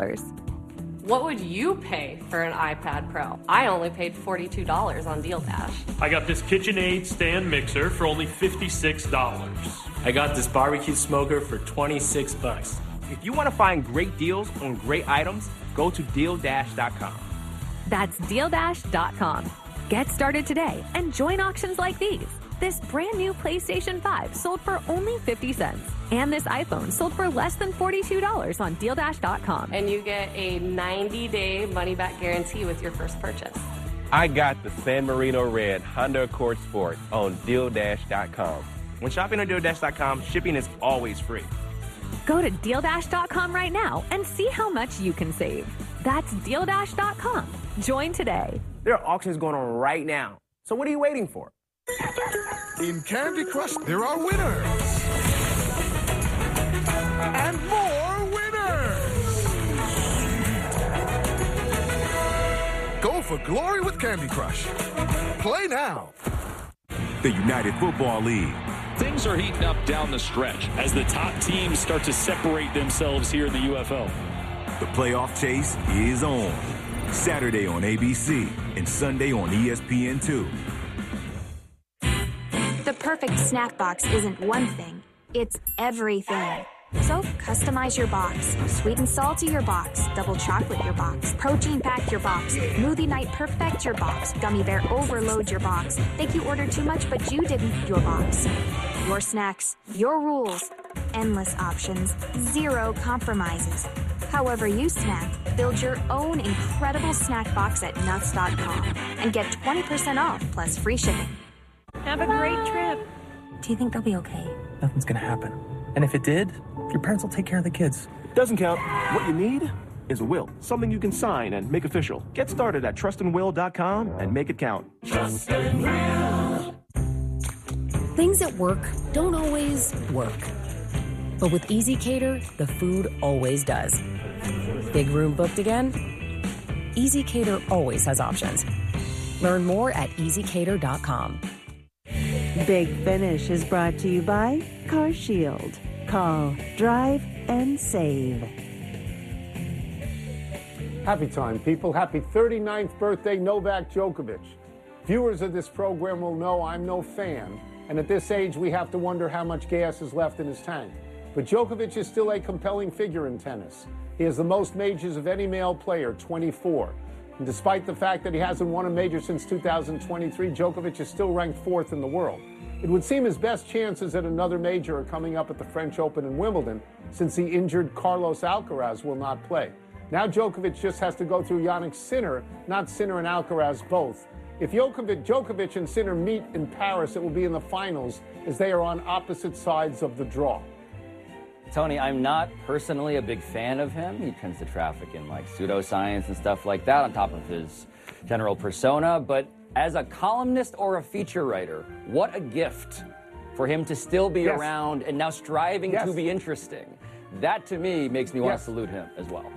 What would you pay for an iPad Pro? I only paid $42 on Deal Dash. I got this KitchenAid stand mixer for only $56. I got this barbecue smoker for $26. If you want to find great deals on great items, go to DealDash.com. That's DealDash.com. Get started today and join auctions like these. This brand new PlayStation 5 sold for only 50 cents. And this iPhone sold for less than $42 on DealDash.com. And you get a 90-day money-back guarantee with your first purchase. I got the San Marino Red Honda Accord Sport on DealDash.com. When shopping on DealDash.com, shipping is always free. Go to DealDash.com right now and see how much you can save. That's DealDash.com. Join today. There are auctions going on right now. So what are you waiting for? In Candy Crush, there are winners. And more winners. Go for glory with Candy Crush. Play now. The United Football League. Things are heating up down the stretch as the top teams start to separate themselves here in the UFL. The playoff chase is on. Saturday on ABC and Sunday on ESPN2. The perfect snack box isn't one thing, it's everything. So customize your box. Sweet and salty your box. Double chocolate your box. Protein pack your box. Smoothie night perfect your box. Gummy bear overload your box. Think you ordered too much but you didn't your box. Your snacks, your rules. Endless options, zero compromises. However you snack, build your own incredible snack box at nuts.com and get 20% off plus free shipping. Have a great trip. Do you think they'll be okay? Nothing's gonna happen. And if it did, your parents will take care of the kids. Doesn't count. What you need is a will. Something you can sign and make official. Get started at trustandwill.com and make it count. Trust and Will. Things at work don't always work. But with EasyCater, the food always does. Big room booked again? EasyCater always has options. Learn more at easycater.com. Big Finish is brought to you by CarShield. Call, drive, and save. Happy time, people. Happy 39th birthday, Novak Djokovic. Viewers of this program will know I'm no fan, and at this age we have to wonder how much gas is left in his tank. But Djokovic is still a compelling figure in tennis. He has the most majors of any male player, 24. And despite the fact that he hasn't won a major since 2023, Djokovic is still ranked 4th in the world. It would seem his best chances at another major are coming up at the French Open in Wimbledon, since the injured Carlos Alcaraz will not play. Now Djokovic just has to go through Jannik Sinner, not Sinner and Alcaraz both. If Djokovic and Sinner meet in Paris, it will be in the finals, as they are on opposite sides of the draw. Tony, I'm not personally a big fan of him. He tends to traffic in like pseudoscience and stuff like that on top of his general persona. But as a columnist or a feature writer, what a gift for him to still be around and now striving to be interesting. That, to me, makes me want to salute him as well.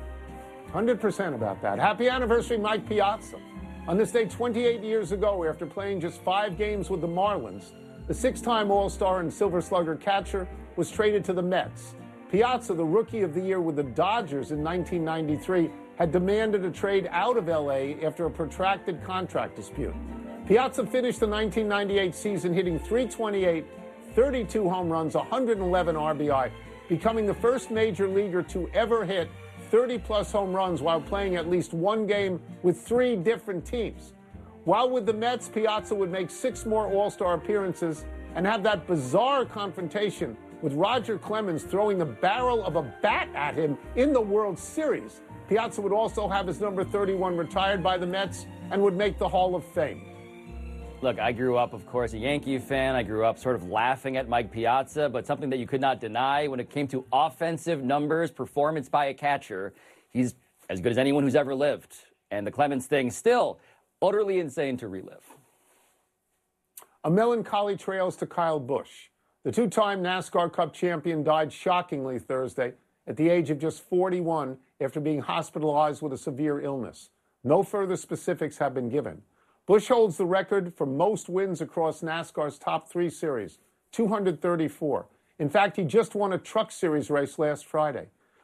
100% about that. Happy anniversary, Mike Piazza. On this day 28 years ago, after playing just 5 games with the Marlins, the 6-time All-Star and Silver Slugger catcher was traded to the Mets. Piazza, the Rookie of the Year with the Dodgers in 1993, had demanded a trade out of L.A. after a protracted contract dispute. Piazza finished the 1998 season hitting .328, 32 home runs, 111 RBI, becoming the first major leaguer to ever hit 30-plus home runs while playing at least one game with 3 different teams. While with the Mets, Piazza would make 6 more All-Star appearances and have that bizarre confrontation with Roger Clemens throwing the barrel of a bat at him in the World Series. Piazza would also have his number 31 retired by the Mets and would make the Hall of Fame. Look, I grew up, of course, a Yankee fan. I grew up sort of laughing at Mike Piazza, but something that you could not deny when it came to offensive numbers, performance by a catcher, he's as good as anyone who's ever lived. And the Clemens thing, still utterly insane to relive. A melancholy trails to Kyle Busch. The 2-time NASCAR Cup champion died shockingly Thursday at the age of just 41 after being hospitalized with a severe illness. No further specifics have been given. Busch holds the record for most wins across NASCAR's top 3 series, 234. In fact, he just won a Truck Series race last Friday.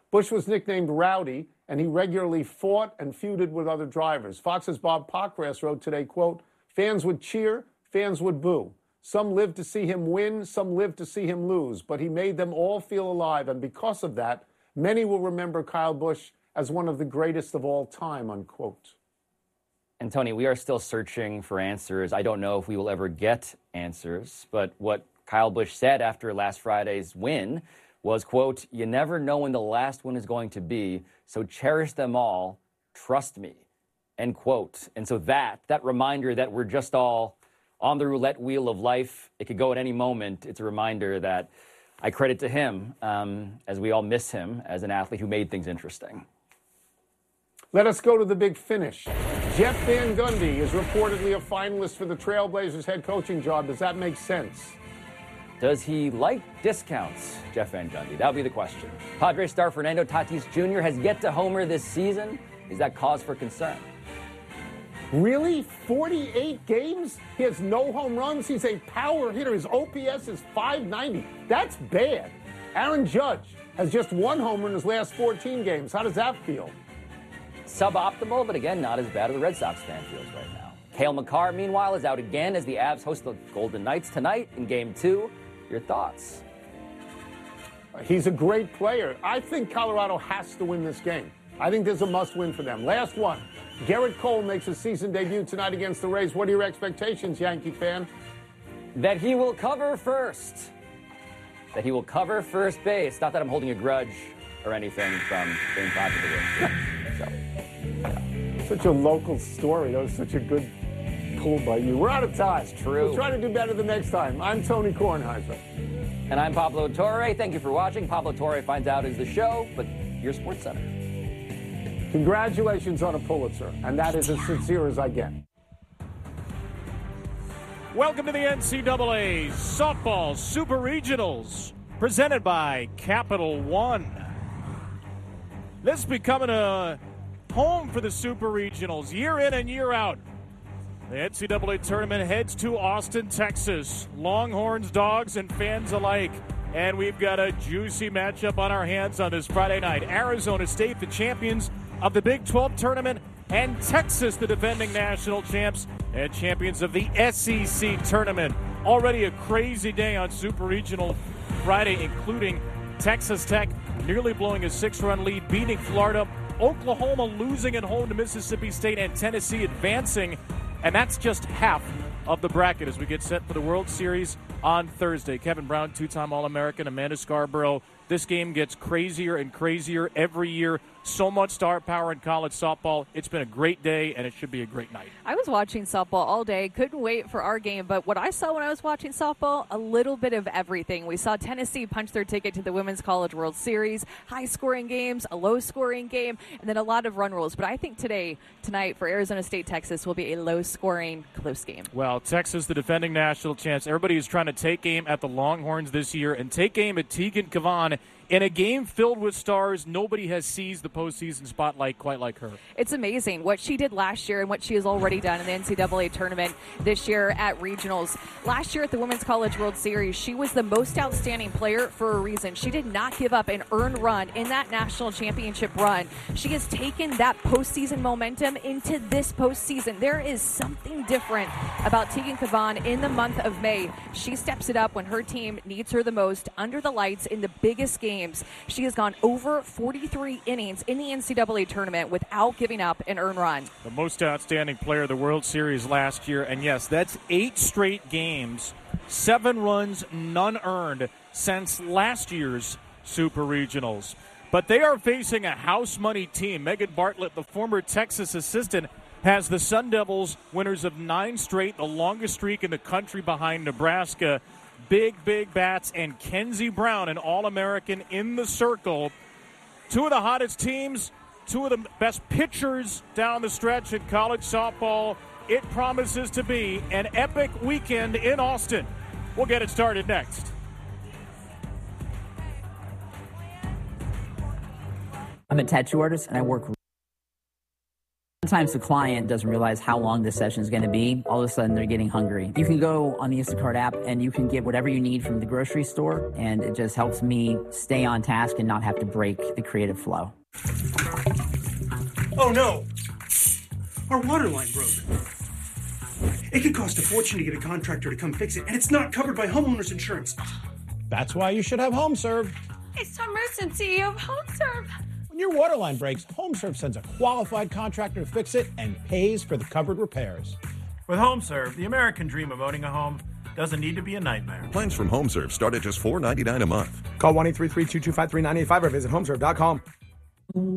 Bush was nicknamed Rowdy, and he regularly fought and feuded with other drivers. Fox's Bob Pockgrass wrote today, quote, "Fans would cheer, fans would boo. Some lived to see him win, some lived to see him lose, but he made them all feel alive, and because of that, many will remember Kyle Busch as one of the greatest of all time," unquote. And Tony, we are still searching for answers. I don't know if we will ever get answers, but what Kyle Busch said after last Friday's win was, quote, "You never know when the last one is going to be, so cherish them all, trust me," end quote. And so that reminder that we're just all on the roulette wheel of life, it could go at any moment, it's a reminder that I credit to him, as we all miss him as an athlete who made things interesting. Let us go to the big finish. Jeff Van Gundy is reportedly a finalist for the Trailblazers head coaching job. Does that make sense? Does he like discounts, Jeff Van Gundy? That would be the question. Padres star Fernando Tatis Jr. has yet to homer this season. Is that cause for concern? Really? 48 games? He has no home runs? He's a power hitter. His OPS is .590. That's bad. Aaron Judge has just one homer in his last 14 games. How does that feel? Suboptimal, but again, not as bad as the Red Sox fan feels right now. Cale Makar, meanwhile, is out again as the Avs host the Golden Knights tonight in Game 2. Your thoughts? He's a great player. I think Colorado has to win this game. I think there's a must-win for them. Last one. Garrett Cole makes his season debut tonight against the Rays. What are your expectations, Yankee fan? That he will cover first. That he will cover first base. Not that I'm holding a grudge or anything from Game 5 of the Rays. Such a local story. That was such a good pull by you. We're out of time. It's true. We'll try to do better the next time. I'm Tony Kornheiser. And I'm Pablo Torre. Thank you for watching. Pablo Torre Finds Out is the show, but your Sports Center. Congratulations on a Pulitzer, and that is as sincere as I get. Welcome to the NCAA Softball Super Regionals, presented by Capital One. This is becoming a home for the Super Regionals, year in and year out. The NCAA tournament heads to Austin, Texas. Longhorns, Dogs, and fans alike. And we've got a juicy matchup on our hands on this Friday night. Arizona State, the champions of the Big 12 tournament, and Texas, the defending national champs and champions of the SEC tournament. Already a crazy day on Super Regional Friday, including Texas Tech nearly blowing a 6-run lead, beating Florida, Oklahoma losing at home to Mississippi State, and Tennessee advancing. And that's just half of the bracket as we get set for the World Series on Thursday. Kevin Brown, two-time All-American, Amanda Scarborough. This game gets crazier and crazier every year. So much star power in college softball. It's been a great day, and it should be a great night. I was watching softball all day. Couldn't wait for our game. But what I saw when I was watching softball, a little bit of everything. We saw Tennessee punch their ticket to the Women's College World Series. High-scoring games, a low-scoring game, and then a lot of run rules. But I think tonight for Arizona State, Texas, will be a low-scoring, close game. Well, Texas, the defending national champs. Everybody is trying to take aim at the Longhorns this year and take aim at Tegan Kavan. In a game filled with stars, nobody has seized the postseason spotlight quite like her. It's amazing what she did last year and what she has already done in the NCAA tournament this year at regionals. Last year at the Women's College World Series, she was the most outstanding player for a reason. She did not give up an earned run in that national championship run. She has taken that postseason momentum into this postseason. There is something different about Tegan Kavan in the month of May. She steps it up when her team needs her the most, under the lights in the biggest game. She has gone over 43 innings in the NCAA tournament without giving up an earned run. The most outstanding player of the World Series last year, and yes, that's 8 straight games, 7 runs, none earned since last year's Super Regionals. But they are facing a house money team. Megan Bartlett, the former Texas assistant, has the Sun Devils winners of 9 straight, the longest streak in the country behind Nebraska. Big bats, and Kenzie Brown, an All-American in the circle. 2 of the hottest teams, 2 of the best pitchers down the stretch in college softball. It promises to be an epic weekend in Austin. We'll get it started next. I'm a tattoo artist, and I work Sometimes the client doesn't realize how long this session is going to be. All of a sudden, they're getting hungry. You can go on the Instacart app and you can get whatever you need from the grocery store, and it just helps me stay on task and not have to break the creative flow. Oh no! Our water line broke. It could cost a fortune to get a contractor to come fix it, and it's not covered by homeowners insurance. That's why you should have HomeServe. It's Tom Merson, CEO of HomeServe. When your water line breaks, HomeServe sends a qualified contractor to fix it and pays for the covered repairs. With HomeServe, the American dream of owning a home doesn't need to be a nightmare. Plans from HomeServe start at just $4.99 a month. Call 1-833-225-3985 or visit homeserve.com.